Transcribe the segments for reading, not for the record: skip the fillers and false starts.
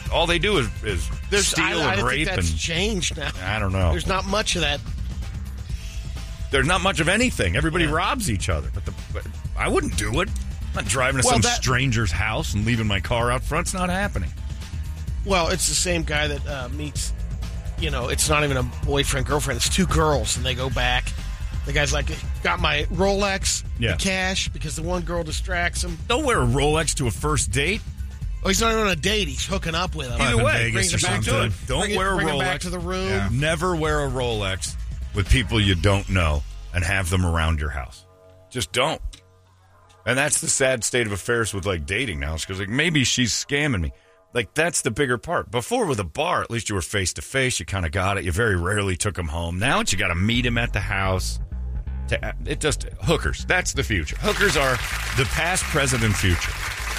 all they do is steal and rape. I think that's changed now. I don't know. There's not much of that. There's not much of anything. Everybody robs each other. But I wouldn't do it. I'm not driving to some stranger's house and leaving my car out front. It's not happening. Well, it's the same guy that meets, it's not even a boyfriend, girlfriend. It's two girls, and they go back. The guy's like, got my Rolex, the cash, because the one girl distracts him. Don't wear a Rolex to a first date. Oh, he's not even on a date. He's hooking up with him. Either way, brings him back to it. Don't wear a Rolex. Bring him back to the room. Yeah. Never wear a Rolex with people you don't know and have them around your house. Just don't. And that's the sad state of affairs with, dating now. It's because, maybe she's scamming me. That's the bigger part. Before, with a bar, at least you were face-to-face. You kind of got it. You very rarely took him home. Now you got to meet him at the house. Hookers. That's the future. Hookers are the past, present, and future.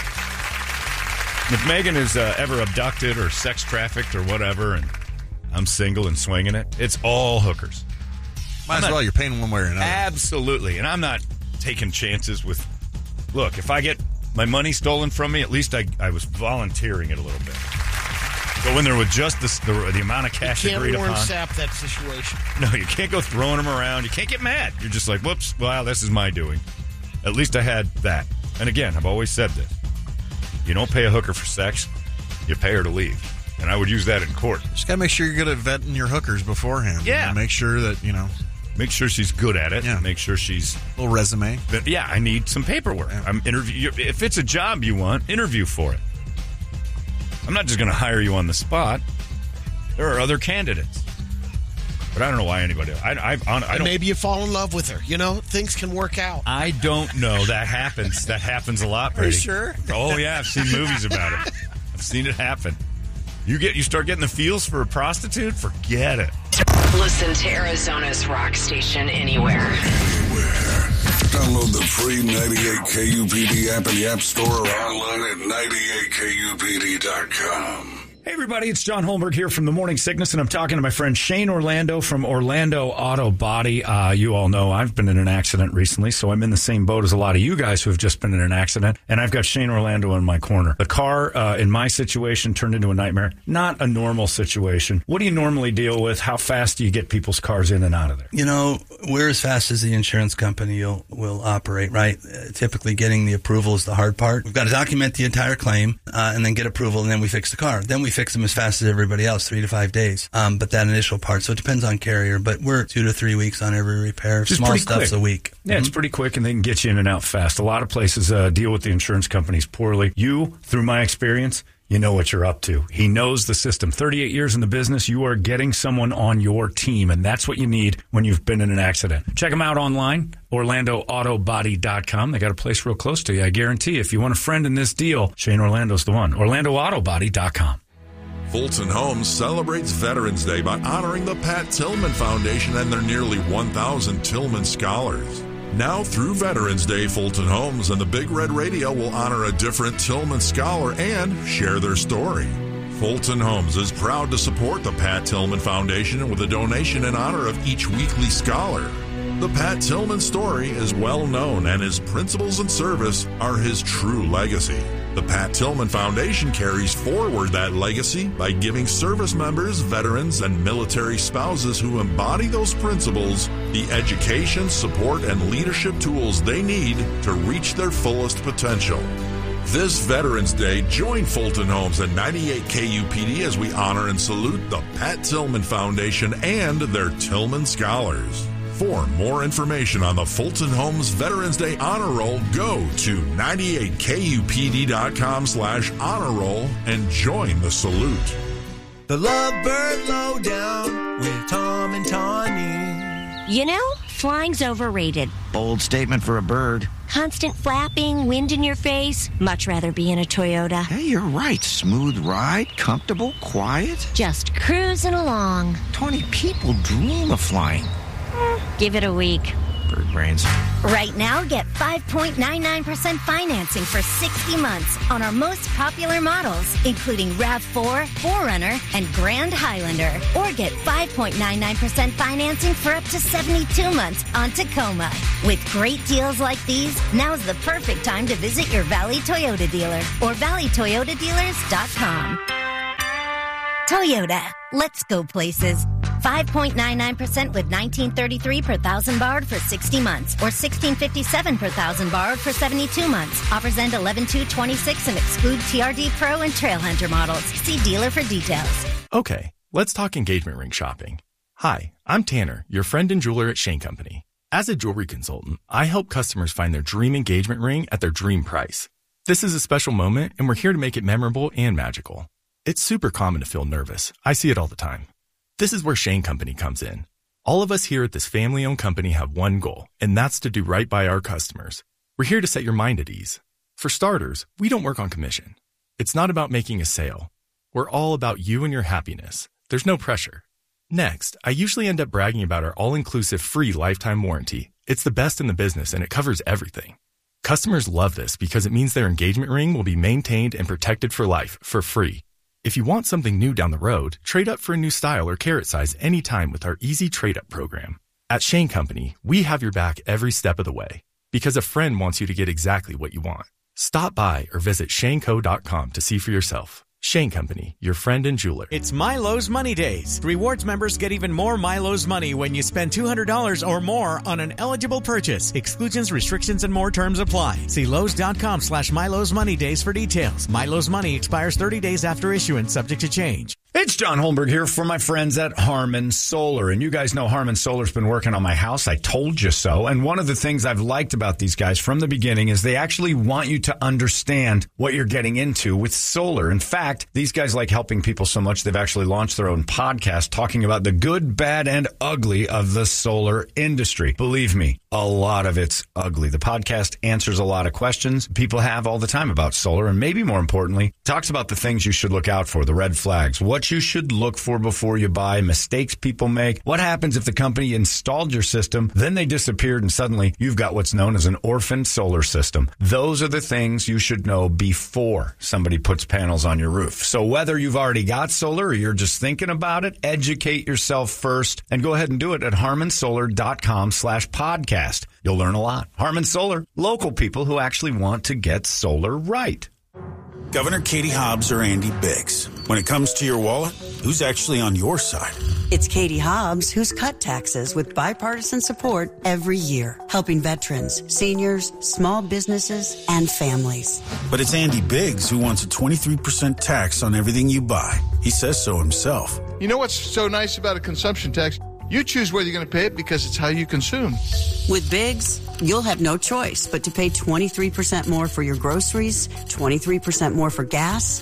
If Megan is ever abducted or sex trafficked or whatever, and I'm single and swinging it, it's all hookers. Might as well. You're paying one way or another. Absolutely. And I'm not taking chances with... Look, if I get my money stolen from me, at least I was volunteering it a little bit. Go in there with just the amount of cash agreed upon. You can't Warren Sapp that situation. No, you can't go throwing them around. You can't get mad. You're just like, whoops, wow, this is my doing. At least I had that. And again, I've always said this. You don't pay a hooker for sex, you pay her to leave. And I would use that in court. Just got to make sure you're good at vetting your hookers beforehand. Yeah. Make sure that, Make sure she's good at it. Yeah. Make sure she's... A little resume. But yeah, I need some paperwork. Yeah. If it's a job you want, interview for it. I'm not just going to hire you on the spot. There are other candidates. But I don't know why anybody... I don't, maybe you fall in love with her. Things can work out. I don't know. That happens. That happens a lot, Brady. Are you sure? Oh, yeah. I've seen movies about it. I've seen it happen. You start getting the feels for a prostitute? Forget it. Listen to Arizona's rock station anywhere. Download the free 98 KUPD app in the App Store or online at 98KUPD.com. Hey, everybody, it's John Holmberg here from The Morning Sickness, and I'm talking to my friend Shane Orlando from Orlando Auto Body. You all know I've been in an accident recently, so I'm in the same boat as a lot of you guys who have just been in an accident, and I've got Shane Orlando in my corner. The car, in my situation, turned into a nightmare. Not a normal situation. What do you normally deal with? How fast do you get people's cars in and out of there? We're as fast as the insurance company will operate, right? Typically, getting the approval is the hard part. We've got to document the entire claim and then get approval, and then we fix the car. Then we fix them as fast as everybody else, 3 to 5 days. But that initial part, so it depends on carrier, but we're 2 to 3 weeks on every repair. Just small stuff's a week. Yeah, It's pretty quick, and they can get you in and out fast. A lot of places deal with the insurance companies poorly. You, through my experience, you know what you're up to. He knows the system. 38 years in the business, you are getting someone on your team, and that's what you need when you've been in an accident. Check them out online, OrlandoAutobody.com. They got a place real close to you. I guarantee if you want a friend in this deal, Shane Orlando's the one. OrlandoAutobody.com. Fulton Homes celebrates Veterans Day by honoring the Pat Tillman Foundation and their nearly 1,000 Tillman Scholars. Now through Veterans Day, Fulton Homes and the Big Red Radio will honor a different Tillman Scholar and share their story. Fulton Homes is proud to support the Pat Tillman Foundation with a donation in honor of each weekly scholar. The Pat Tillman story is well known, and his principles and service are his true legacy. The Pat Tillman Foundation carries forward that legacy by giving service members, veterans, and military spouses who embody those principles the education, support, and leadership tools they need to reach their fullest potential. This Veterans Day, join Fulton Homes and 98 KUPD as we honor and salute the Pat Tillman Foundation and their Tillman Scholars. For more information on the Fulton Homes Veterans Day Honor Roll, go to 98KUPD.com/honor roll and join the salute. The Lovebird Lowdown with Tom and Tawny. Flying's overrated. Bold statement for a bird. Constant flapping, wind in your face. Much rather be in a Toyota. Hey, you're right. Smooth ride, comfortable, quiet. Just cruising along. 20 people dream of flying. Give it a week. Bird brains. Right now, get 5.99% financing for 60 months on our most popular models, including RAV4, 4Runner, and Grand Highlander. Or get 5.99% financing for up to 72 months on Tacoma. With great deals like these, now's the perfect time to visit your Valley Toyota dealer or valleytoyotadealers.com. Toyota. Let's go places. 5.99% with $19.33 per thousand borrowed for 60 months or $16.57 per thousand borrowed for 72 months. Offers end 11/2/26 and exclude TRD Pro and Trailhunter models. See dealer for details. Okay, let's talk engagement ring shopping. Hi, I'm Tanner, your friend and jeweler at Shane Company. As a jewelry consultant, I help customers find their dream engagement ring at their dream price. This is a special moment, and we're here to make it memorable and magical. It's super common to feel nervous. I see it all the time. This is where Shane Company comes in. All of us here at this family-owned company have one goal, and that's to do right by our customers. We're here to set your mind at ease. For starters, we don't work on commission. It's not about making a sale. We're all about you and your happiness. There's no pressure. Next, I usually end up bragging about our all-inclusive free lifetime warranty. It's the best in the business, and it covers everything. Customers love this because it means their engagement ring will be maintained and protected for life, for free. If you want something new down the road, trade up for a new style or carat size anytime with our easy trade-up program. At Shane Company, we have your back every step of the way because a friend wants you to get exactly what you want. Stop by or visit shaneco.com to see for yourself. Shane Company, your friend and jeweler. It's Milo's Money Days. Rewards members get even more Milo's money when you spend $200 or more on an eligible purchase. Exclusions, restrictions, and more terms apply. See Lowe's.com/Milo's Money Days for details. Milo's Money expires 30 days after issuance, subject to change. It's John Holmberg here for my friends at Harmon Solar. And you guys know Harmon Solar's been working on my house. I told you so. And one of the things I've liked about these guys from the beginning is they actually want you to understand what you're getting into with solar. In fact, these guys like helping people so much they've actually launched their own podcast talking about the good, bad, and ugly of the solar industry. Believe me, a lot of it's ugly. The podcast answers a lot of questions people have all the time about solar, and maybe more importantly, talks about the things you should look out for, the red flags, what you should look for before you buy, mistakes people make, what happens if the company installed your system, then they disappeared, and suddenly you've got what's known as an orphaned solar system. Those are the things you should know before somebody puts panels on your roof. So whether you've already got solar or you're just thinking about it, educate yourself first and go ahead and do it at harmonsolar.com/podcast. You'll learn a lot. Harmon Solar, local people who actually want to get solar right. Governor Katie Hobbs or Andy Biggs. When it comes to your wallet, who's actually on your side? It's Katie Hobbs who's cut taxes with bipartisan support every year, helping veterans, seniors, small businesses, and families. But it's Andy Biggs who wants a 23% tax on everything you buy. He says so himself. You know what's so nice about a consumption tax? You choose whether you're going to pay it because it's how you consume. With Biggs, you'll have no choice but to pay 23% more for your groceries, 23% more for gas,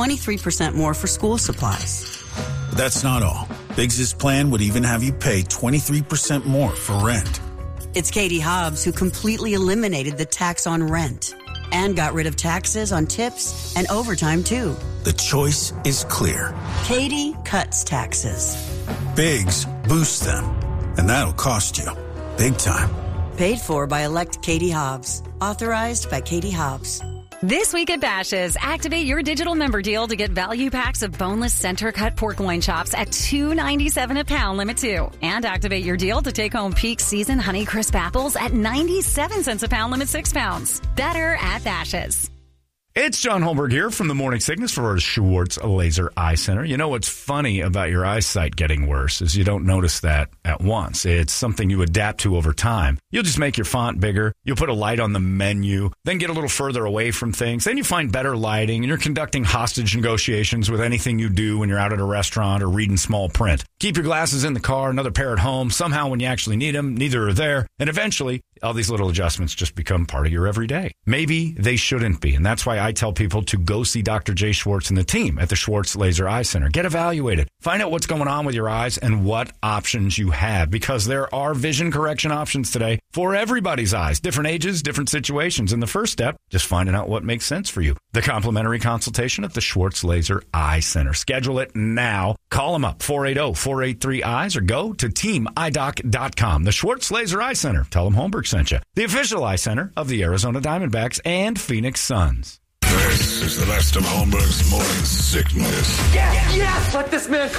23% more for school supplies. But that's not all. Biggs' plan would even have you pay 23% more for rent. It's Katie Hobbs who completely eliminated the tax on rent and got rid of taxes on tips and overtime, too. The choice is clear. Katie cuts taxes. Biggs boosts them, and that'll cost you big time. Paid for by elect Katie Hobbs. Authorized by Katie Hobbs. This week at Bash's', activate your digital member deal to get value packs of boneless center-cut pork loin chops at $2.97 a pound, limit 2. And activate your deal to take home peak season Honeycrisp apples at 97 cents a pound, limit 6 pounds. Better at Bash's'. It's John Holmberg here from the Morning Sickness for Schwartz Laser Eye Center. You know what's funny about your eyesight getting worse is you don't notice that at once. It's something you adapt to over time. You'll just make your font bigger. You'll put a light on the menu, then get a little further away from things. Then you find better lighting, and you're conducting hostage negotiations with anything you do when you're out at a restaurant or reading small print. Keep your glasses in the car, another pair at home. Somehow when you actually need them, neither are there. And eventually, all these little adjustments just become part of your everyday. Maybe they shouldn't be, and that's why I tell people to go see Dr. Jay Schwartz and the team at the Schwartz Laser Eye Center. Get evaluated. Find out what's going on with your eyes and what options you have, because there are vision correction options today for everybody's eyes, different ages, different situations. And the first step, just finding out what makes sense for you. The complimentary consultation at the Schwartz Laser Eye Center. Schedule it now. Call them up, 480-483-EYES, or go to teamidoc.com. The Schwartz Laser Eye Center. Tell them Holmberg sent you. The official eye center of the Arizona Diamondbacks and Phoenix Suns. This is the best of Holmberg's Morning Sickness. Yes! Let this man